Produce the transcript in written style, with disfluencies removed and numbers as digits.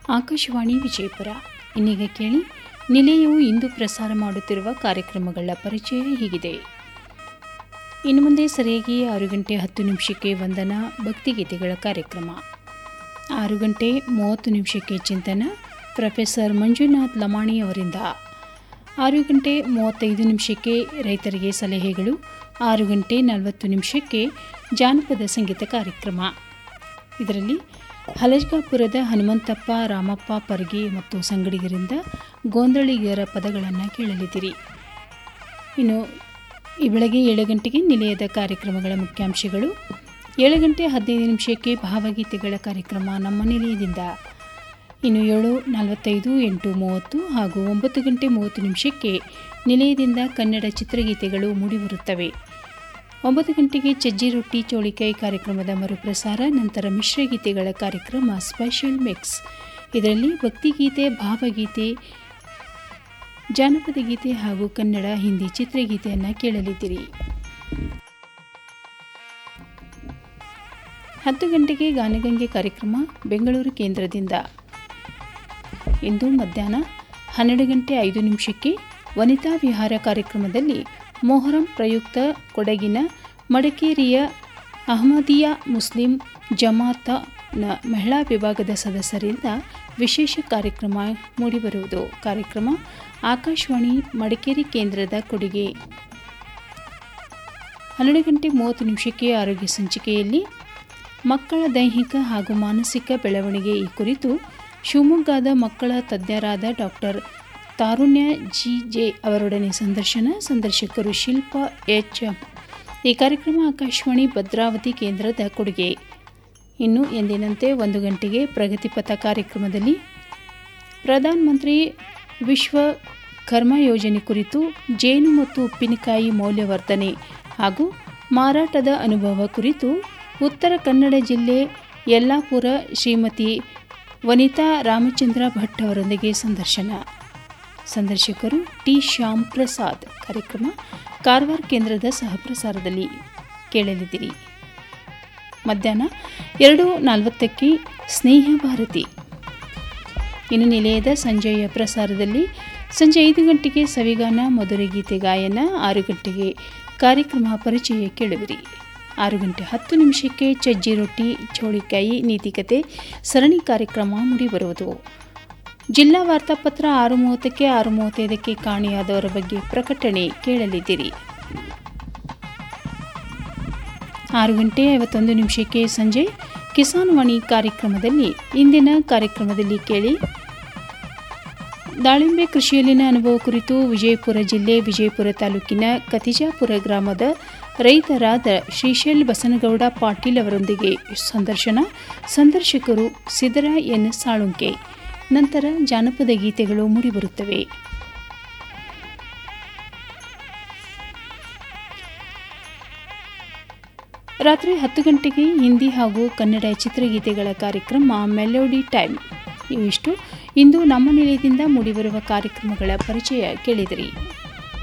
ಆಕಾಶವಾಣಿ ವಿಜಯಪುರ. ಇನ್ನೀಗ ಕೇಳಿ, ನಿಲಯವು ಇಂದು ಪ್ರಸಾರ ಮಾಡುತ್ತಿರುವ ಕಾರ್ಯಕ್ರಮಗಳ ಪರಿಚಯ ಹೀಗಿದೆ. ಇನ್ನು ಮುಂದೆ ಸರಿಯಾಗಿ 6:10 ವಂದನಾ ಭಕ್ತಿಗೀತೆಗಳ ಕಾರ್ಯಕ್ರಮ, 6:30 ಚಿಂತನ ಪ್ರೊಫೆಸರ್ ಮಂಜುನಾಥ್ ಲಮಾಣಿ ಅವರಿಂದ, 6:35 ರೈತರಿಗೆ ಸಲಹೆಗಳು, 6:40 ಜಾನಪದ ಸಂಗೀತ ಕಾರ್ಯಕ್ರಮ. ಇದರಲ್ಲಿ ಹಲಜ್ಗಾಪುರದ ಹನುಮಂತಪ್ಪ, ರಾಮಪ್ಪ ಪರ್ಗಿ ಮತ್ತು ಸಂಗಡಿಗರಿಂದ ಗೋಂದಳಿಗರ ಪದಗಳನ್ನು ಕೇಳಲಿದ್ದೀರಿ. ಇನ್ನು ಈ ಬೆಳಗ್ಗೆ 7 ಗಂಟೆಗೆ ನಿಲಯದ ಕಾರ್ಯಕ್ರಮಗಳ ಮುಖ್ಯಾಂಶಗಳು, 7:15 ಭಾವಗೀತೆಗಳ ಕಾರ್ಯಕ್ರಮ ನಮ್ಮ ನಿಲಯದಿಂದ, ಇನ್ನು 7:45, 8:30 ಹಾಗೂ 9:30 ನಿಲಯದಿಂದ ಕನ್ನಡ ಚಿತ್ರಗೀತೆಗಳು ಮೂಡಿಬರುತ್ತವೆ. 9 ಗಂಟೆಗೆ ಚಜ್ಜಿ ರೊಟ್ಟಿ ಚೋಳಿಕಾಯಿ ಕಾರ್ಯಕ್ರಮದ ಮರುಪ್ರಸಾರ, ನಂತರ ಮಿಶ್ರಗೀತೆಗಳ ಕಾರ್ಯಕ್ರಮ ಸ್ಪೆಷಲ್ ಮಿಕ್ಸ್. ಇದರಲ್ಲಿ ಭಕ್ತಿಗೀತೆ, ಭಾವಗೀತೆ, ಜಾನಪದ ಗೀತೆ ಹಾಗೂ ಕನ್ನಡ, ಹಿಂದಿ ಚಿತ್ರಗೀತೆಯನ್ನು ಕೇಳಲಿದ್ದೀರಿ. 10 ಗಂಟೆಗೆ ಗಾನಗಂಗೆ ಕಾರ್ಯಕ್ರಮ ಬೆಂಗಳೂರು ಕೇಂದ್ರದಿಂದ. ಇಂದು ಮಧ್ಯಾಹ್ನ 12:05 ವನಿತಾ ವಿಹಾರ ಕಾರ್ಯಕ್ರಮದಲ್ಲಿ ಮೊಹರಂ ಪ್ರಯುಕ್ತ ಕೊಡಗಿನ ಮಡಿಕೇರಿಯ ಅಹಮದಿಯಾ ಮುಸ್ಲಿಂ ಜಮಾತ್ನ ಮಹಿಳಾ ವಿಭಾಗದ ಸದಸ್ಯರಿಂದ ವಿಶೇಷ ಕಾರ್ಯಕ್ರಮ ಮೂಡಿಬರುವುದು. ಕಾರ್ಯಕ್ರಮ ಆಕಾಶವಾಣಿ ಮಡಿಕೇರಿ ಕೇಂದ್ರದ ಕೊಡುಗೆ. 12:30 ಆರೋಗ್ಯ ಸಂಚಿಕೆಯಲ್ಲಿ ಮಕ್ಕಳ ದೈಹಿಕ ಹಾಗೂ ಮಾನಸಿಕ ಬೆಳವಣಿಗೆ ಈ ಕುರಿತು ಶಿವಮೊಗ್ಗದ ಮಕ್ಕಳ ತಜ್ಞರಾದ ಡಾಕ್ಟರ್ ತಾರುಣ್ಯ ಜೆ ಅವರೊಡನೆ ಸಂದರ್ಶಕರು ಶಿಲ್ಪಾ ಎಚ್. ಈ ಕಾರ್ಯಕ್ರಮ ಆಕಾಶವಾಣಿ ಭದ್ರಾವತಿ ಕೇಂದ್ರದ ಕೊಡುಗೆ. ಇನ್ನು ಎಂದಿನಂತೆ 1 ಗಂಟೆಗೆ ಪ್ರಗತಿಪಥ ಕಾರ್ಯಕ್ರಮದಲ್ಲಿ ಪ್ರಧಾನಮಂತ್ರಿ ವಿಶ್ವಕರ್ಮ ಯೋಜನೆ ಕುರಿತು ಜೇನು ಮತ್ತು ಉಪ್ಪಿನಕಾಯಿ ಮೌಲ್ಯವರ್ಧನೆ ಹಾಗೂ ಮಾರಾಟದ ಅನುಭವ ಕುರಿತು ಉತ್ತರ ಕನ್ನಡ ಜಿಲ್ಲೆ ಯಲ್ಲಾಪುರ ಶ್ರೀಮತಿ ವನಿತಾ ರಾಮಚಂದ್ರ ಭಟ್ ಅವರೊಂದಿಗೆ ಸಂದರ್ಶಕರು ಟಿ ಶ್ಯಾಮ್ ಪ್ರಸಾದ್. ಕಾರ್ಯಕ್ರಮ ಕಾರವಾರ ಕೇಂದ್ರದ ಸಹಪ್ರಸಾರದಲ್ಲಿ ಕೇಳಲಿದ್ದೀರಿ. ಮಧ್ಯಾಹ್ನ 2:40 ಸ್ನೇಹ ಭಾರತಿ. ಇನ್ನು ನಿಲಯದ ಸಂಜೆಯ ಪ್ರಸಾರದಲ್ಲಿ ಸಂಜೆ 5 ಗಂಟೆಗೆ ಸವಿಗಾನ, ಮಧುರ ಗೀತೆ ಗಾಯನ, 6 ಗಂಟೆಗೆ ಕಾರ್ಯಕ್ರಮ ಪರಿಚಯ ಕೇಳುವಿರಿ. 6:10 ಚಜ್ಜಿ ರೊಟ್ಟಿ ಚೋಳಿಕಾಯಿ ನೀತಿಕತೆ ಸರಣಿ ಕಾರ್ಯಕ್ರಮ ಮೂಡಿಬರುವುದು. ಜಿಲ್ಲಾ ವಾರ್ತಾಪತ್ರ 6:30, 6:35 ಕಾಣೆಯಾದವರ ಬಗ್ಗೆ ಪ್ರಕಟಣೆ ಕೇಳಲಿದ್ದೀರಿ. 6:51 ಸಂಜೆ ಕಿಸಾನ್ ವಾಣಿ ಕಾರ್ಯಕ್ರಮದಲ್ಲಿ ಇಂದಿನ ಕಾರ್ಯಕ್ರಮದಲ್ಲಿ ಕೇಳಿ, ದಾಳಿಂಬೆ ಕೃಷಿಯಲ್ಲಿನ ಅನುಭವ ಕುರಿತು ವಿಜಯಪುರ ಜಿಲ್ಲೆ ವಿಜಯಪುರ ತಾಲೂಕಿನ ಕತಿಜಾಪುರ ಗ್ರಾಮದ ರೈತರಾದ ಶ್ರೀಶೈಲ್ ಬಸನಗೌಡ ಪಾಟೀಲ್ ಅವರೊಂದಿಗೆ ಸಂದರ್ಶಕರು ಸಿದ್ದರ ಎನ್ ಸಾಳುಂಕೆ. ನಂತರ ಜಾನಪದ ಗೀತೆಗಳು ಮೂಡಿಬರುತ್ತವೆ. ರಾತ್ರಿ 10 ಗಂಟೆಗೆ ಹಿಂದಿ ಹಾಗೂ ಕನ್ನಡ ಚಿತ್ರಗೀತೆಗಳ ಕಾರ್ಯಕ್ರಮ ಮೆಲೋಡಿ ಟೈಮ್. ಇವಿಷ್ಟು ಇಂದು ನಮ್ಮ ನಿಲಯದಿಂದ ಮೂಡಿಬರುವ ಕಾರ್ಯಕ್ರಮಗಳ ಪರಿಚಯ ಕೇಳಿದಿರಿ.